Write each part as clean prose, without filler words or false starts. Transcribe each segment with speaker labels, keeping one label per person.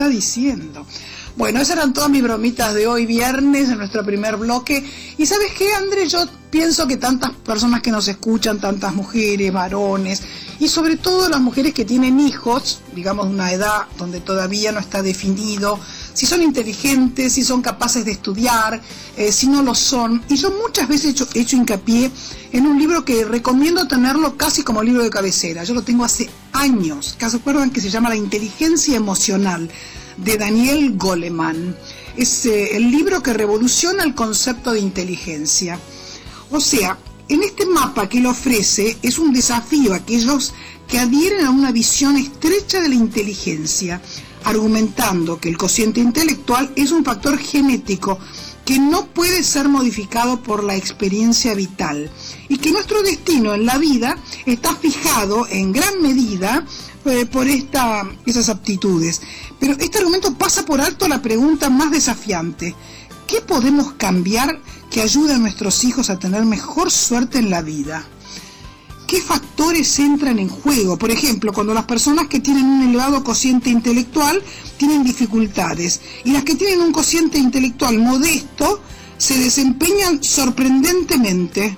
Speaker 1: está diciendo. Bueno, esas eran todas mis bromitas de hoy viernes en nuestro primer bloque. Y ¿sabes qué, André? Yo pienso que tantas personas que nos escuchan, tantas mujeres, varones, y sobre todo las mujeres que tienen hijos, digamos de una edad donde todavía no está definido si son inteligentes, si son capaces de estudiar, si no lo son. Y yo muchas veces he hecho hincapié en un libro que recomiendo tenerlo casi como libro de cabecera. Yo lo tengo hace años, ¿se acuerdan? Que se llama La inteligencia emocional, de Daniel Goleman. Es el libro que revoluciona el concepto de inteligencia. O sea, en este mapa que él ofrece es un desafío a aquellos que adhieren a una visión estrecha de la inteligencia, argumentando que el cociente intelectual es un factor genético que no puede ser modificado por la experiencia vital y que nuestro destino en la vida está fijado en gran medida por esas aptitudes. Pero este argumento pasa por alto la pregunta más desafiante: ¿qué podemos cambiar que ayude a nuestros hijos a tener mejor suerte en la vida? ¿Qué factores entran en juego? Por ejemplo, cuando las personas que tienen un elevado cociente intelectual tienen dificultades y las que tienen un cociente intelectual modesto se desempeñan sorprendentemente.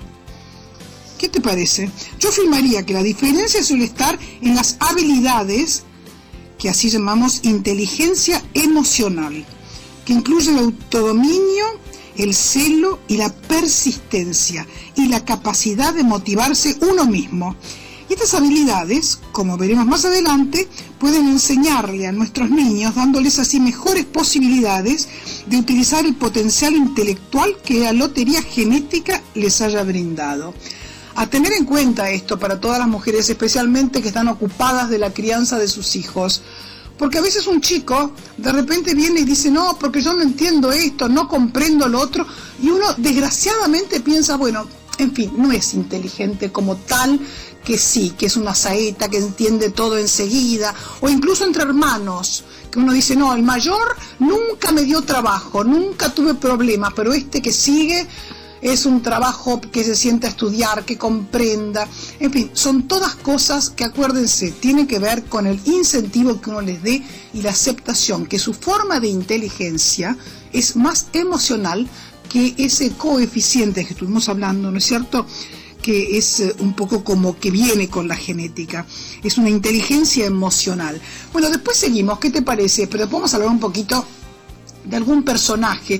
Speaker 1: ¿Qué te parece? Yo afirmaría que la diferencia suele estar en las habilidades que así llamamos inteligencia emocional, que incluye el autodominio, el celo y la persistencia y la capacidad de motivarse uno mismo. Y estas habilidades, como veremos más adelante, pueden enseñarle a nuestros niños, dándoles así mejores posibilidades de utilizar el potencial intelectual que la lotería genética les haya brindado. A tener en cuenta esto para todas las mujeres, especialmente que están ocupadas de la crianza de sus hijos. Porque a veces un chico de repente viene y dice, no, porque yo no entiendo esto, no comprendo lo otro, y uno desgraciadamente piensa, bueno, en fin, no es inteligente como tal, que sí, que es una saeta, que entiende todo enseguida, o incluso entre hermanos, que uno dice, no, el mayor nunca me dio trabajo, nunca tuve problemas, pero este que sigue es un trabajo que se sienta a estudiar, que comprenda. En fin, son todas cosas que, acuérdense, tienen que ver con el incentivo que uno les dé y la aceptación, que su forma de inteligencia es más emocional que ese coeficiente que estuvimos hablando, ¿no es cierto?, que es un poco como que viene con la genética. Es una inteligencia emocional. Bueno, después seguimos, ¿qué te parece? Pero después vamos a hablar un poquito de algún personaje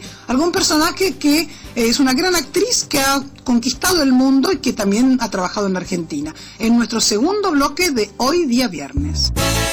Speaker 1: que es una gran actriz que ha conquistado el mundo y que también ha trabajado en la Argentina, en nuestro segundo bloque de hoy día viernes.